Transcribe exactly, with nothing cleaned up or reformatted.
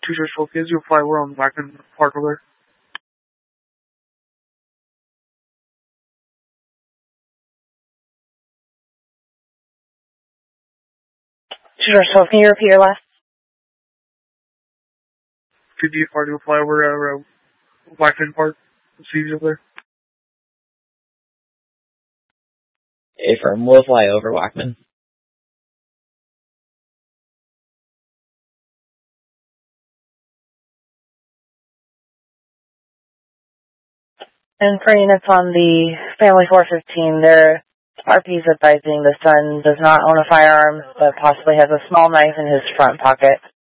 Choose your focus, you'll fly over on Wackman Park over Sure, so can you repeat your last? fifty party will fly over uh, Wackman Park. See you over there. Affirm, we'll fly over Wackman. And for units on the Family four fifteen, their R P is advising the son does not own a firearm, but possibly has a small knife in his front pocket.